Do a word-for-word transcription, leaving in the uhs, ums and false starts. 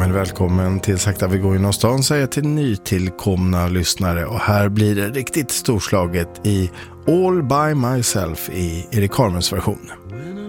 Men välkommen till Sakta vi går in stan, säger till nytillkomna lyssnare. Och här blir det riktigt storslaget i All by myself i Erik Harmons version.